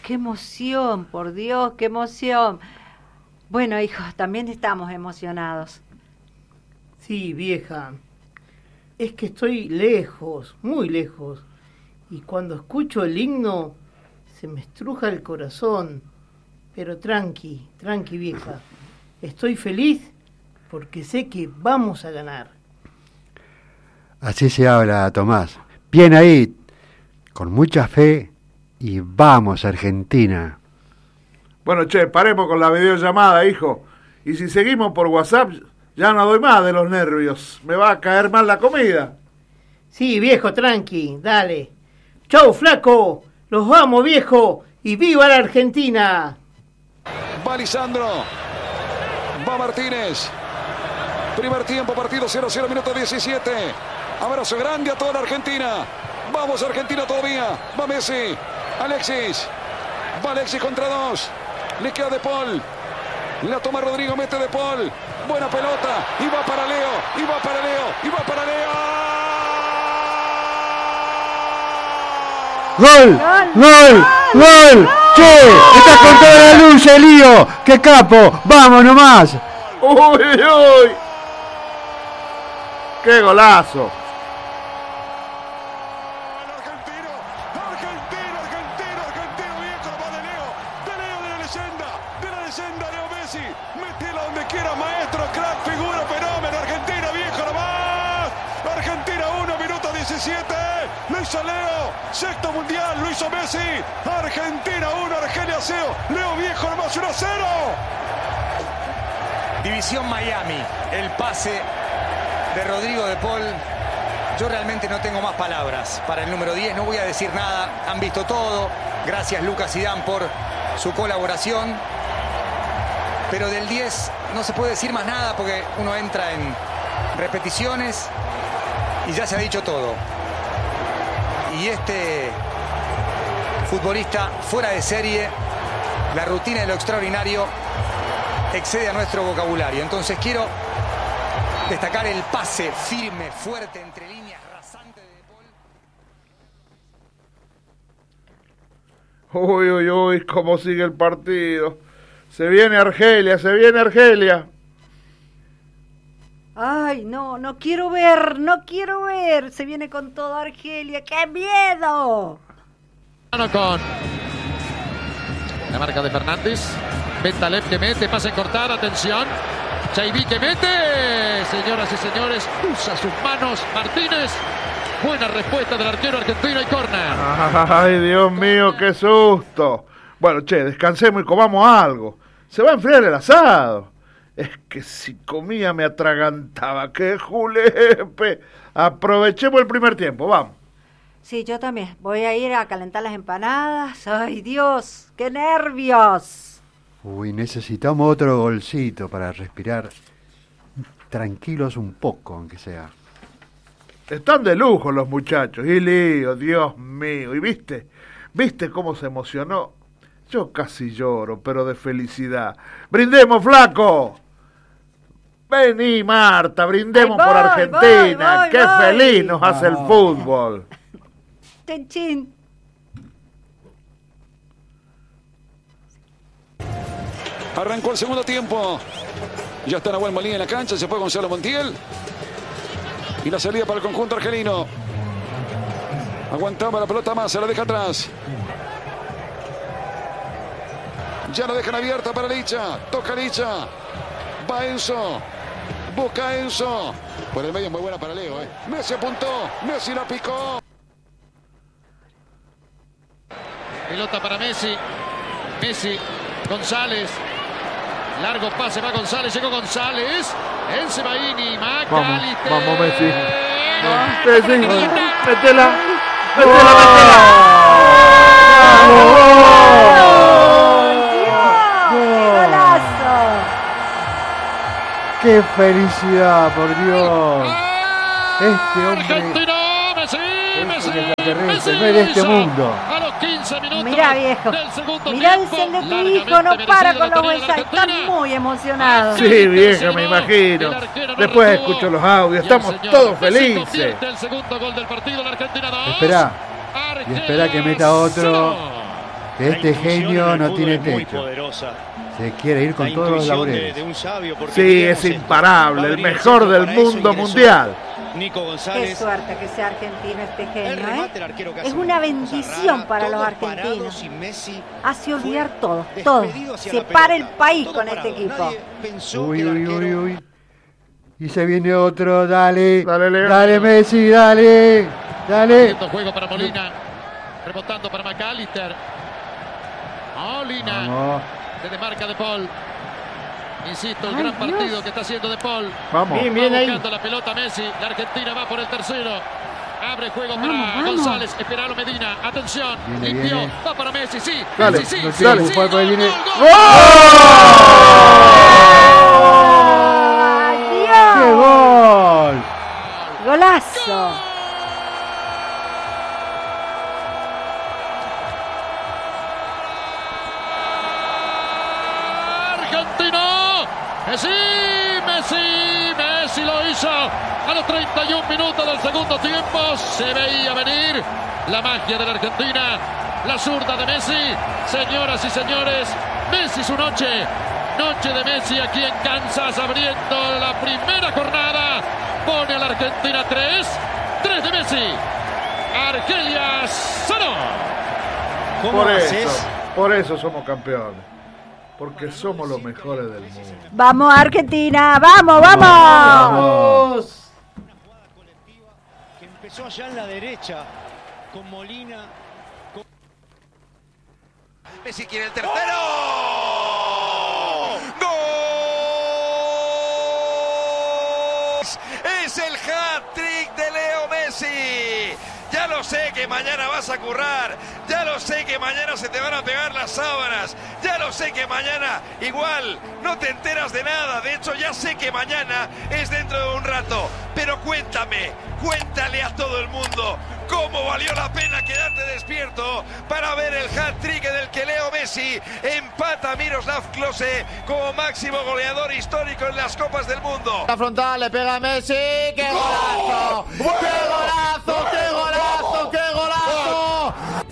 qué emoción, por Dios, qué emoción. Bueno, hijos, también estamos emocionados. Sí, vieja. Es que estoy lejos, muy lejos. Y cuando escucho el himno, se me estruja el corazón. Pero tranqui, vieja. Estoy feliz porque sé que vamos a ganar. Así se habla, Tomás. Bien ahí, con mucha fe, y vamos, Argentina. Bueno, che, paremos con la videollamada, hijo. Y si seguimos por WhatsApp, ya no doy más de los nervios. Me va a caer mal la comida. Sí, viejo, tranqui, dale. Chau, flaco. Los vamos, viejo. Y viva la Argentina. Va Lisandro. Va Martínez. Primer tiempo, partido 0-0, minuto 17. Abrazo grande a toda la Argentina. Vamos, Argentina todavía. Va Messi. Alexis. Va Alexis contra dos. Le queda De Paul. La toma Rodrigo, mete De Paul. Buena pelota. Y va para Leo. Y va para Leo. Y va para Leo. ¡Gol! ¡Gol! ¡Gol! ¡Che! ¡Estás con toda la luz, Elío! ¡Qué capo! ¡Vamos nomás! ¡Uy, uy! ¡Qué golazo! Sexto mundial, lo hizo Messi. Argentina 1, Argelia 0. Leo Viejo nomás 1-0. División Miami. El pase de Rodrigo De Paul. Yo realmente no tengo más palabras para el número 10. No voy a decir nada. Han visto todo. Gracias Lucas Zidane por su colaboración. Pero del 10 no se puede decir más nada porque uno entra en repeticiones y ya se ha dicho todo. Y este futbolista fuera de serie, la rutina de lo extraordinario excede a nuestro vocabulario. Entonces quiero destacar el pase firme, fuerte, entre líneas, rasante de Paul. Uy, uy, uy, cómo sigue el partido. Se viene Argelia, se viene Argelia. Ay, no quiero ver, se viene con todo Argelia, ¡qué miedo! Con la marca de Fernández, Bentaleb que mete, pase cortar, atención, Chaiví que mete, señoras y señores, usa sus manos, Martínez, buena respuesta del arquero argentino y córner. Ay, Dios mío, qué susto. Bueno, che, descansemos y comamos algo, se va a enfriar el asado. Es que si comía me atragantaba. ¡Qué julepe! Aprovechemos el primer tiempo, vamos. Sí, yo también. Voy a ir a calentar las empanadas. ¡Ay, Dios! ¡Qué nervios! Uy, necesitamos otro golcito para respirar tranquilos un poco, aunque sea. Están de lujo los muchachos. Y lío, Dios mío. ¿Y viste cómo se emocionó? Yo casi lloro, pero de felicidad. ¡Brindemos, flaco! Vení, Marta, brindemos por Argentina. Voy. ¡Qué feliz nos hace el fútbol! Chin, chin. Arrancó el segundo tiempo. Ya está Nahuel Molina en la cancha. Se fue Gonzalo Montiel. Y la salida para el conjunto argelino. Aguantaba la pelota más. Se la deja atrás. Ya la dejan abierta para Licha. Toca Licha. Va Enzo. Busca Enzo. Por el medio es muy buena para Leo. Messi apuntó. Messi la picó. Pelota para Messi. Messi. González. Largo pase, va González. Llegó González. El Sebaini. Macalister. Vamos, Messi. Messi. Métela. ¡Qué felicidad, por Dios! Este hombre Messi, es extraterrestre, no es de este mundo. A los 15 minutos. Mirá, viejo. Mirá el cel de tu hijo, no para con los mensajes. Están muy emocionados. Sí, vieja, me imagino. Después escucho los audios, estamos todos felices. El segundo gol del partido, la Argentina 2. Esperá que meta otro. que este genio no tiene techo. Se quiere ir con todos los laureles. Sí, es imparable, el mejor del mundo mundial. Nico González. Qué suerte que sea argentino este genio, ¿eh? Es una bendición para los argentinos. Hace olvidar todo. Se para el país con este equipo. Uy. Y se viene otro, dale. Leo. Dale, Messi, dale. Juego para Molina. Rebotando para McAllister. Molina. Vamos. Se desmarca De Paul. Insisto, el gran partido que está haciendo De Paul. Vamos. Bien ahí. Buscando la pelota Messi. La Argentina va por el tercero. Abre juego para González. Esperalo Medina. Atención. Viene. Limpió. Va para Messi. Sí. Dale, Messi, sí. dale. Gol, gol, Viene. gol. ¡Qué gol! Golazo. Argentino. Messi lo hizo a los 31 minutos del segundo tiempo. Se veía venir la magia de la Argentina, la zurda de Messi. Señoras y señores, Messi su noche de Messi aquí en Kansas, abriendo la primera jornada. Pone a la Argentina 3 de Messi. Argelia 0. Por eso somos campeones. Porque somos los mejores del mundo. Vamos Argentina, vamos. Que empezó allá en la derecha con Molina. Messi quiere el tercero. ¡Gol! Es el hat-trick de Leo Messi. Ya lo sé que mañana vas a currar, ya lo sé que mañana se te van a pegar las sábanas, ya lo sé que mañana igual no te enteras de nada, de hecho ya sé que mañana es dentro de un rato, pero cuéntale a todo el mundo cómo valió la pena quedarte despierto para ver el hat-trick en el que Leo Messi empata a Miroslav Klose como máximo goleador histórico en las Copas del Mundo. La frontal le pega a Messi, ¡qué golazo! ¡Qué golazo! ¡Qué golazo! ¡Qué golazo!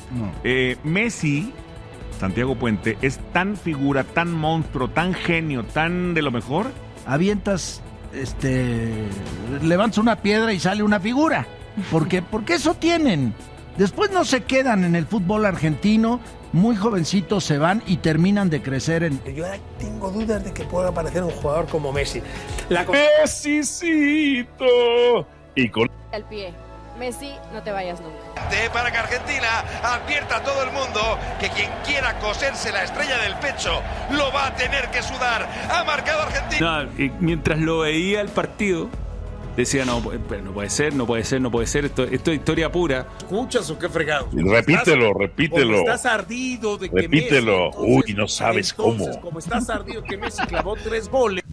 Messi, Santiago Puente, es tan figura, tan monstruo, tan genio, tan de lo mejor. Avientas, levantas una piedra y sale una figura. Porque eso tienen. Después no se quedan en el fútbol argentino, muy jovencitos se van y terminan de crecer en... Yo ahora tengo dudas de que pueda aparecer un jugador como Messi. ¡Messicito! Y con el pie. Messi, no te vayas nunca. Para que Argentina advierta a todo el mundo que quien quiera coserse la estrella del pecho lo va a tener que sudar. Ha marcado Argentina. Mientras lo veía el partido, decía, no puede ser, esto es historia pura. ¿Escuchas o qué fregado? Repítelo. Como estás ardido de que Repítelo. Messi, entonces, Uy, no sabes entonces, cómo. Como estás ardido que Messi clavó 3 goles.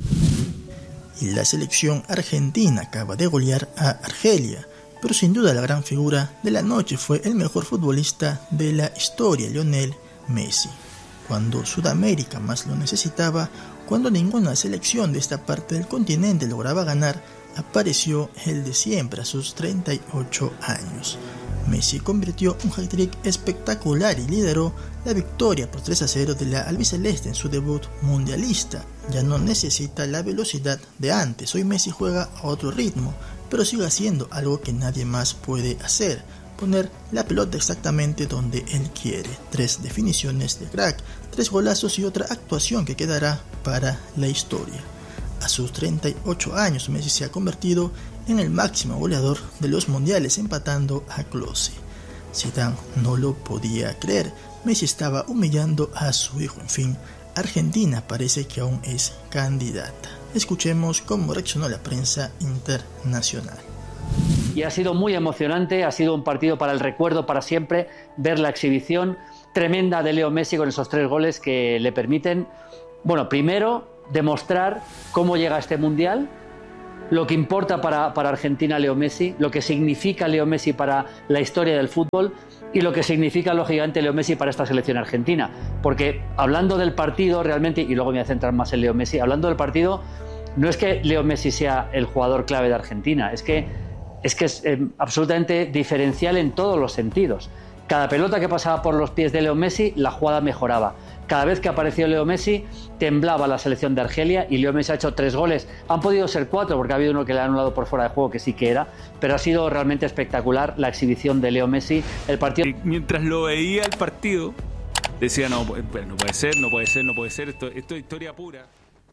Y la selección argentina acaba de golear a Argelia. Pero sin duda la gran figura de la noche fue el mejor futbolista de la historia, Lionel Messi. Cuando Sudamérica más lo necesitaba, cuando ninguna selección de esta parte del continente lograba ganar, apareció el de siempre a sus 38 años. Messi convirtió un hat-trick espectacular y lideró la victoria por 3-0 de la albiceleste en su debut mundialista. Ya no necesita la velocidad de antes, hoy Messi juega a otro ritmo, pero sigue haciendo algo que nadie más puede hacer: poner la pelota exactamente donde él quiere. 3 definiciones de crack, 3 golazos y otra actuación que quedará para la historia. A sus 38 años Messi se ha convertido en el máximo goleador de los mundiales, empatando a Klose. Zidane no lo podía creer, Messi estaba humillando a su hijo. En fin, Argentina parece que aún es candidata. Escuchemos cómo reaccionó la prensa internacional. Y ha sido muy emocionante, ha sido un partido para el recuerdo, para siempre, ver la exhibición tremenda de Leo Messi con esos 3 goles que le permiten, primero, demostrar cómo llega a este Mundial, lo que importa para Argentina Leo Messi, lo que significa Leo Messi para la historia del fútbol y lo que significa lógicamente Leo Messi para esta selección argentina. Porque hablando del partido realmente, y luego me voy a centrar más en Leo Messi, hablando del partido, no es que Leo Messi sea el jugador clave de Argentina, es que es absolutamente diferencial en todos los sentidos. Cada pelota que pasaba por los pies de Leo Messi, la jugada mejoraba. Cada vez que apareció Leo Messi, temblaba la selección de Argelia y Leo Messi ha hecho 3 goles. Han podido ser 4 porque ha habido uno que le han anulado por fuera de juego, que sí que era, pero ha sido realmente espectacular la exhibición de Leo Messi. El partido... Mientras lo veía el partido, decía, no puede ser, esto es historia pura.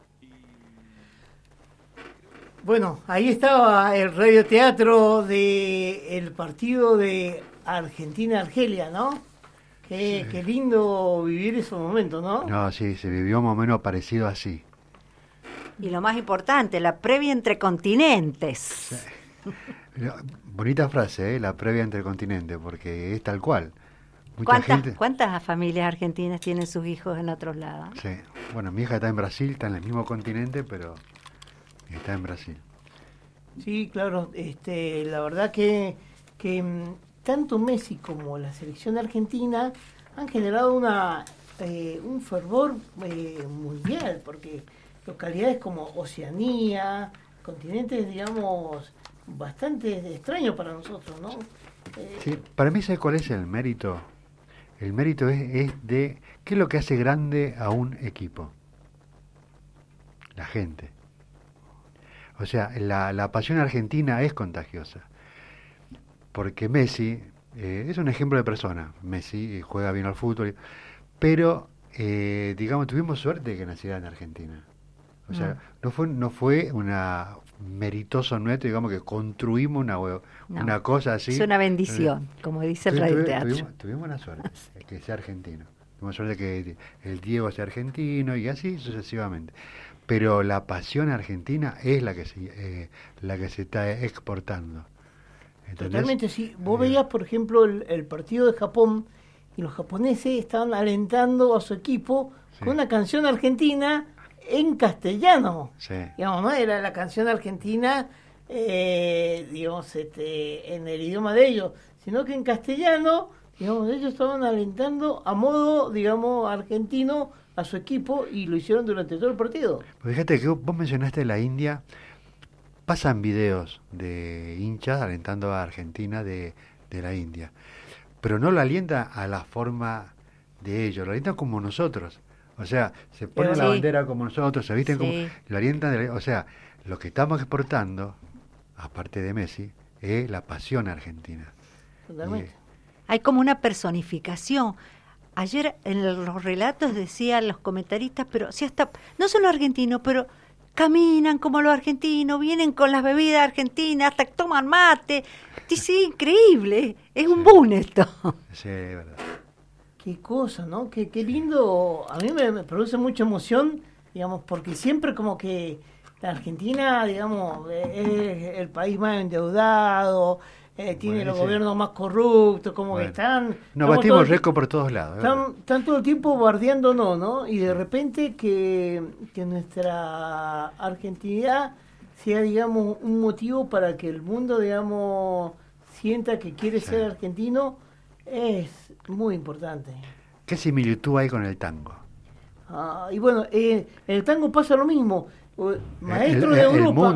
Bueno, ahí estaba el radioteatro del partido de Argentina-Argelia, ¿no? Qué lindo vivir esos momentos, ¿no? No, sí, se vivió más o menos parecido así. Y lo más importante, la previa entre continentes. Sí. Bonita frase, la previa entre continentes, porque es tal cual. ¿Cuántas familias argentinas tienen sus hijos en otros lados? Sí, bueno, mi hija está en Brasil, está en el mismo continente, pero está en Brasil. Sí, claro, la verdad que tanto Messi como la selección argentina han generado un fervor mundial, porque localidades como Oceanía, continentes, digamos, bastante extraños para nosotros, ¿no? Sí, para mí, ¿sabes cuál es el mérito? El mérito es de qué es lo que hace grande a un equipo. La gente. O sea, la pasión argentina es contagiosa. Porque Messi es un ejemplo de persona. Messi juega bien al fútbol, pero digamos, tuvimos suerte de que naciera en Argentina. O sea, no fue una meritoso nuestro, digamos, que construimos una cosa así. Es una bendición, como dice el radioteatro. Tuvimos una suerte de que sea argentino. Tuvimos suerte de que el Diego sea argentino y así sucesivamente. Pero la pasión argentina es la que se está exportando. ¿Entendés? Totalmente, sí. Vos veías, por ejemplo, el partido de Japón y los japoneses estaban alentando a su equipo con una canción argentina en castellano. Sí. Digamos, no era la canción argentina, digamos, en el idioma de ellos, sino que en castellano, digamos, ellos estaban alentando a modo, digamos, argentino a su equipo y lo hicieron durante todo el partido. Pues fíjate que vos mencionaste la India. Pasan videos de hinchas alentando a Argentina de la India, pero no lo alienta a la forma de ellos, lo alientan como nosotros. O sea, se ponen la bandera como nosotros, se visten como... Lo alientan, o sea, lo que estamos exportando, aparte de Messi, es la pasión argentina. Totalmente. Hay como una personificación. Ayer en los relatos decían los comentaristas, pero si hasta... No son los argentinos, pero... caminan como los argentinos, vienen con las bebidas argentinas, hasta toman mate. Sí, increíble. Es un boom esto. Sí, es verdad. Qué cosa, ¿no? Qué lindo. A mí me produce mucha emoción, digamos, porque siempre como que la Argentina, digamos, es el país más endeudado, tiene los gobiernos más corruptos, como que están... Nos batimos récord por todos lados. Están todo el tiempo bardeándonos, ¿no? Y de repente que nuestra argentinidad sea, digamos, un motivo para que el mundo, digamos, sienta que quiere ser argentino, es muy importante. ¿Qué similitud hay con el tango? Y bueno, en el tango pasa lo mismo. Maestro de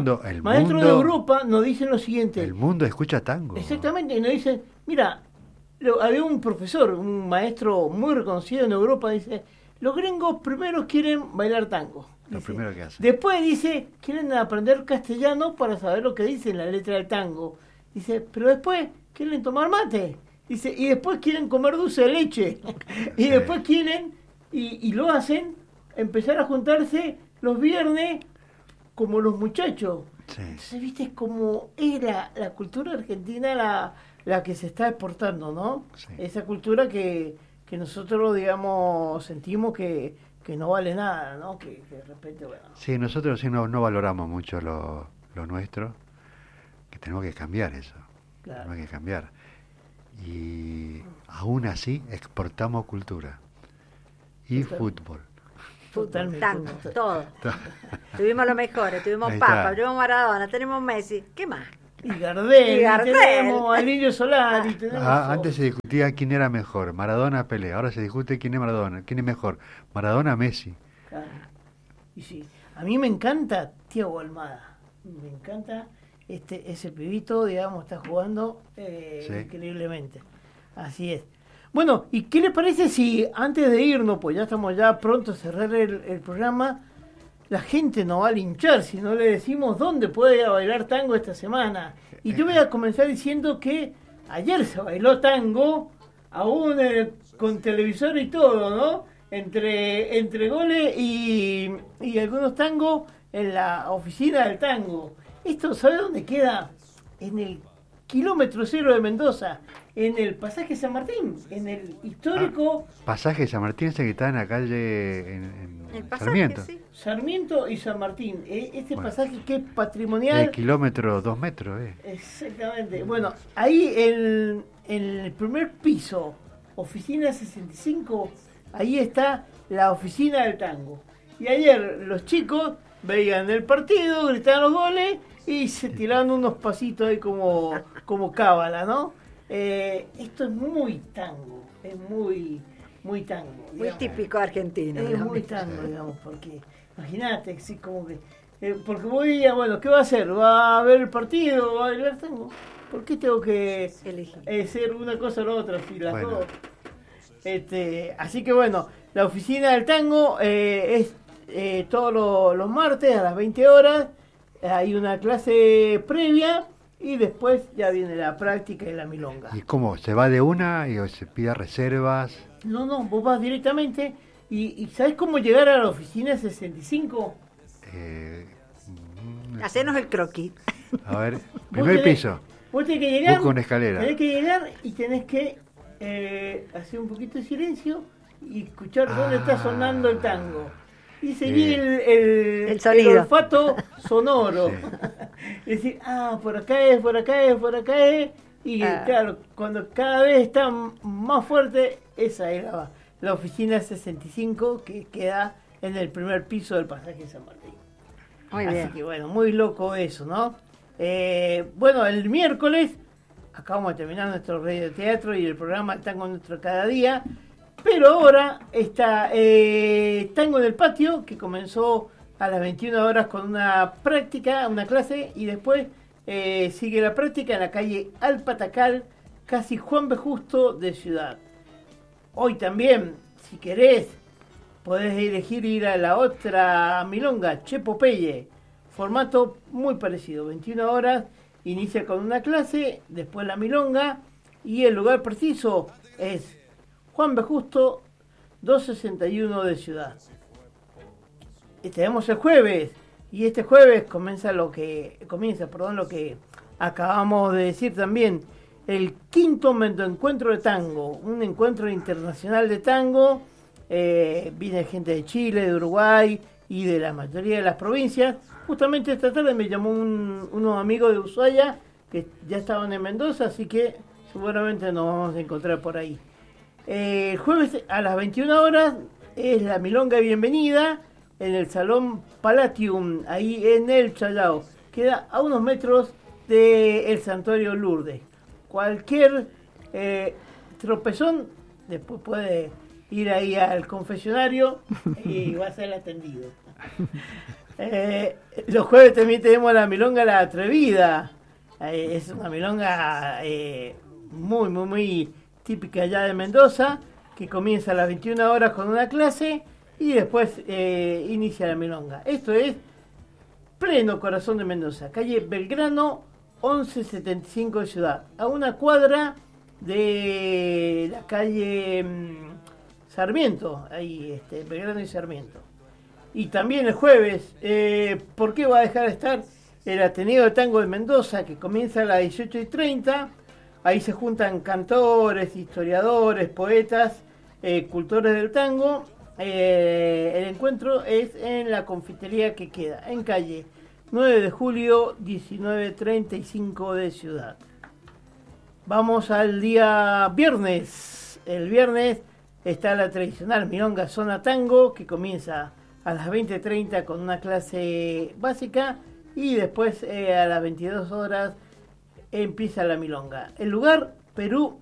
Europa nos dicen lo siguiente. El mundo escucha tango. Exactamente, y nos dicen, mira, había un profesor, un maestro muy reconocido en Europa, dice, los gringos primero quieren bailar tango. Lo primero que hacen. Después dice, quieren aprender castellano para saber lo que dice en la letra del tango. Dice, pero después quieren tomar mate. Dice, y después quieren comer dulce de leche. Y después quieren, y lo hacen, empezar a juntarse los viernes como los muchachos. Entonces, viste, es como es la cultura argentina la que se está exportando, ¿no? Esa cultura que nosotros, digamos, sentimos que no vale nada, ¿no? Que de repente, bueno... Sí, nosotros sí no valoramos mucho lo nuestro, que tenemos que cambiar eso. Claro. Tenemos que cambiar. Y aún así exportamos cultura y fútbol. Totalmente. Todo. Tuvimos los mejores, tuvimos Papa, tuvimos Maradona, tenemos Messi. ¿Qué más? Y Gardel. Tenemos a Lilio Solari. Antes se discutía quién era mejor, Maradona, Pelé. Ahora se discute quién es Maradona, quién es mejor, Maradona, Messi. Claro. Y sí, a mí me encanta Thiago Almada. Me encanta ese pibito, digamos, está jugando increíblemente. Así es. Bueno, ¿y qué le parece si antes de irnos, pues ya estamos ya pronto a cerrar el programa, la gente nos va a linchar si no le decimos dónde puede ir a bailar tango esta semana? Y yo voy a comenzar diciendo que ayer se bailó tango, aún con televisor y todo, ¿no? Entre goles y algunos tangos en la oficina del tango. Esto, ¿sabe dónde queda? En el kilómetro 0 de Mendoza, en el pasaje San Martín, en el histórico... Pasaje San Martín, ese que está en la calle en El pasaje, Sarmiento. sí. Sarmiento y San Martín, este Bueno. pasaje que es patrimonial. El kilómetro 2 metros, Exactamente. Bueno, ahí en el primer piso, oficina 65, ahí está la oficina del tango. Y ayer los chicos veían el partido, gritaban los goles y se tiraban unos pasitos ahí como cábala, ¿no? Esto es muy tango, es muy tango. Muy típico argentino. Es digamos. muy tango, digamos, porque imagínate, sí, como que... porque vos dirías, bueno, ¿qué va a hacer? ¿Va a ver el partido? ¿Va a bailar tango? ¿Por qué tengo que ser una cosa o la otra? Si las dos. Así que bueno, la oficina del tango es todos los martes a las 20 horas. Hay una clase previa y después ya viene la práctica y la milonga. ¿Y cómo? ¿Se va de una y se pide reservas? No, vos vas directamente. ¿Y sabés cómo llegar a la oficina 65? Hacenos el croquis. A ver, primer piso. Vos tenés que llegar. Busca una escalera. Tenés que llegar y tenés que hacer un poquito de silencio y escuchar dónde está sonando el tango. Y seguir el sonido. el olfato sonoro. Es decir, por acá es, por acá es, por acá es. Y claro, cuando cada vez está más fuerte, esa es la oficina 65 que queda en el primer piso del pasaje San Martín. Muy Así bien. que bueno, muy loco eso, ¿no? Bueno, el miércoles acabamos de terminar nuestro radioteatro y el programa El Tango Nuestro Cada Día, pero ahora está Tango en el Patio, que comenzó a las 21 horas con una práctica, una clase, y después sigue la práctica en la calle Alpatacal, casi Juan B. Justo de Ciudad. Hoy también, si querés, podés elegir ir a la otra milonga, Che Popeye. Formato muy parecido, 21 horas, inicia con una clase, después la milonga, y el lugar preciso es Juan B. Justo, 261 de Ciudad. Y tenemos el jueves, y este jueves comienza lo que acabamos de decir también, el quinto encuentro de tango, un encuentro internacional de tango. Viene gente de Chile, de Uruguay y de la mayoría de las provincias. Justamente esta tarde me llamó unos amigos de Ushuaia que ya estaban en Mendoza, así que seguramente nos vamos a encontrar por ahí. El jueves a las 21 horas es la milonga de bienvenida en el Salón Palatium, ahí en el Challao. Queda a unos metros del Santuario Lourdes. Cualquier tropezón, después puede ir ahí al confesionario y va a ser atendido. Los jueves también tenemos la milonga La Atrevida. Es una milonga muy típica allá de Mendoza, que comienza a las 21 horas con una clase y después inicia la milonga. Esto es pleno corazón de Mendoza, calle Belgrano 1175 de Ciudad, a una cuadra de la calle Sarmiento, ahí Belgrano y Sarmiento. Y también el jueves, ¿por qué va a dejar de estar el Ateneo de Tango de Mendoza, que comienza a las 18:30? Ahí se juntan cantores, historiadores, poetas, cultores del tango. El encuentro es en la confitería que queda en calle 9 de julio 1935 de Ciudad. Vamos al día viernes. El viernes está la tradicional milonga Zona Tango, que comienza a las 20:30 con una clase básica y después a las 22 horas empieza la milonga. El lugar, Perú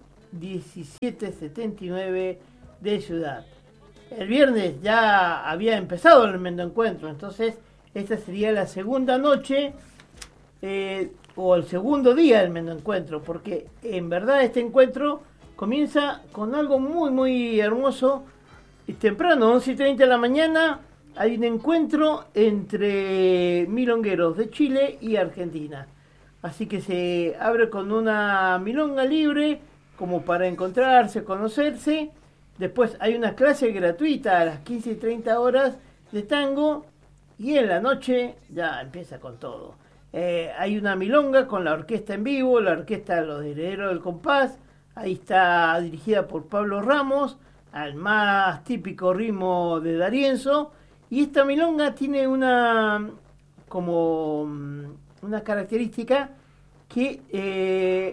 1779 de Ciudad. El viernes ya había empezado el encuentro, entonces esta sería la segunda noche o el segundo día del encuentro, porque en verdad este encuentro comienza con algo muy, muy hermoso. Y temprano, 11:30 de la mañana, hay un encuentro entre milongueros de Chile y Argentina. Así que se abre con una milonga libre, como para encontrarse, conocerse. Después hay una clase gratuita a las 15:30 de tango. Y en la noche ya empieza con todo. Hay una milonga con la orquesta en vivo, la orquesta Los Herederos del Compás. Ahí está dirigida por Pablo Ramos, al más típico ritmo de D'Arienzo. Y esta milonga tiene una característica que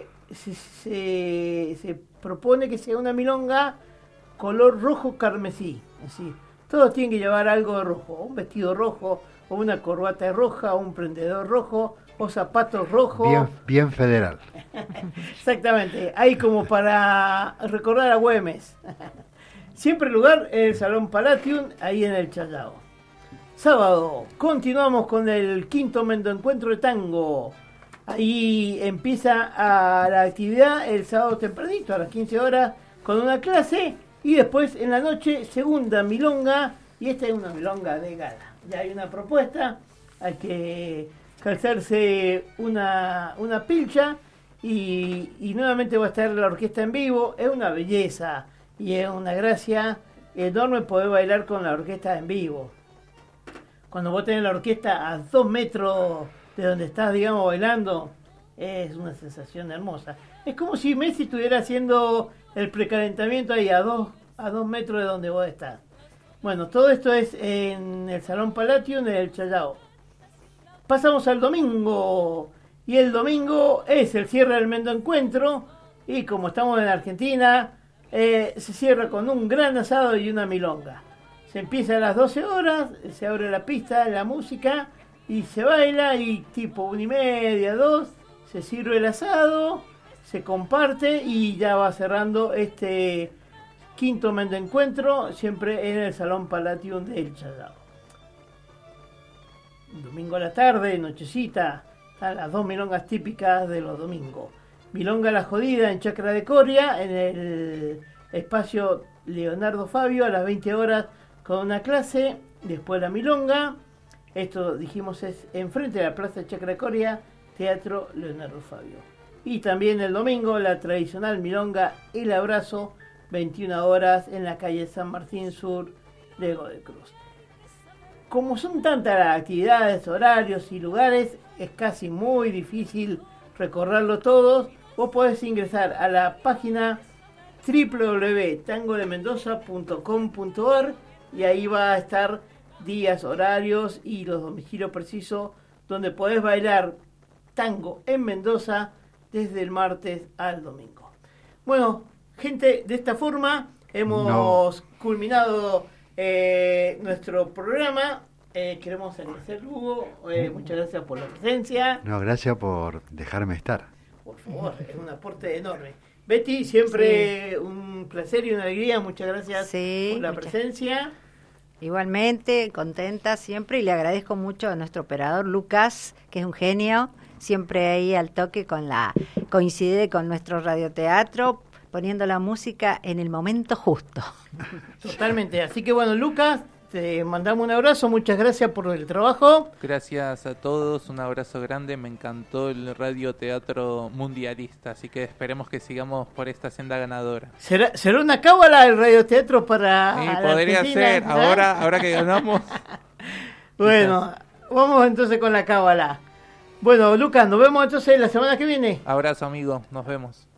se propone que sea una milonga color rojo carmesí. Es decir, todos tienen que llevar algo de rojo, un vestido rojo, o una corbata roja, o un prendedor rojo, o zapatos rojos. Bien federal. Exactamente, ahí como para recordar a Güemes. Siempre lugar en el Salón Palatium, ahí en el Challao. Sábado, continuamos con el quinto encuentro de tango. Ahí empieza la actividad el sábado tempranito, a las 15 horas, con una clase. Y después en la noche, segunda milonga, y esta es una milonga de gala. Ya hay una propuesta, hay que calzarse una pilcha y nuevamente va a estar la orquesta en vivo. Es una belleza y es una gracia enorme poder bailar con la orquesta en vivo. Cuando vos tenés la orquesta a 2 metros de donde estás, digamos, bailando, es una sensación hermosa. Es como si Messi estuviera haciendo el precalentamiento ahí a 2 metros de donde vos estás. Bueno, todo esto es en el Salón Palatium del Challao. Pasamos al domingo. Y el domingo es el cierre del Mendo Encuentro. Y como estamos en Argentina, se cierra con un gran asado y una milonga. Se empieza a las 12 horas, se abre la pista, la música, y se baila, y tipo 1:30, 2, se sirve el asado, se comparte y ya va cerrando este quinto Mendo Encuentro, siempre en el Salón Palatium del Challao. Domingo a la tarde, nochecita, están las 2 milongas típicas de los domingos. Milonga La Jodida en Chacra de Coria, en el espacio Leonardo Fabio, a las 20 horas con una clase, después la milonga. Esto, dijimos, es enfrente de la Plaza de Chacra de Coria, Teatro Leonardo Fabio. Y también el domingo, la tradicional milonga El Abrazo, 21 horas en la calle San Martín Sur de Godoy Cruz. Como son tantas las actividades, horarios y lugares, es casi muy difícil recorrerlo todos. Vos podés ingresar a la página www.tangodemendoza.com.ar y ahí va a estar días, horarios y los domicilios precisos donde podés bailar tango en Mendoza desde el martes al domingo. Bueno, gente, de esta forma hemos culminado nuestro programa. Queremos agradecer, Hugo, muchas gracias por la presencia. No, gracias por dejarme estar. Por favor, es un aporte enorme. Betty, siempre un placer y una alegría. Muchas gracias por la presencia. Igualmente, contenta siempre, y le agradezco mucho a nuestro operador Lucas, que es un genio, siempre ahí al toque coincide con nuestro radioteatro, poniendo la música en el momento justo. Totalmente, así que bueno, Lucas, te mandamos un abrazo, muchas gracias por el trabajo. Gracias a todos, un abrazo grande, me encantó el radioteatro mundialista, así que esperemos que sigamos por esta senda ganadora. ¿Será una cábala el radioteatro para sí, podría ser, ahora que ganamos. Bueno, vamos entonces con la cábala. Bueno, Lucas, nos vemos entonces la semana que viene. Abrazo, amigo, nos vemos.